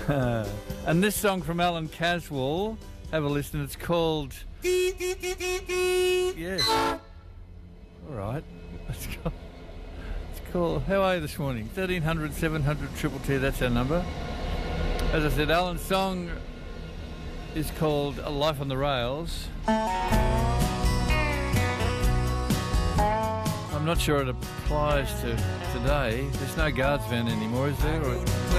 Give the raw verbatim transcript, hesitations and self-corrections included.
And this song from Alan Caswell, have a listen, it's called... Yes. All right. Let's go. It's called... How are you this morning? thirteen hundred, seven hundred, two two two, that's our number. As I said, Alan's song is called Life on the Rails. I'm not sure it applies to today. There's no guards van anymore, is there? Or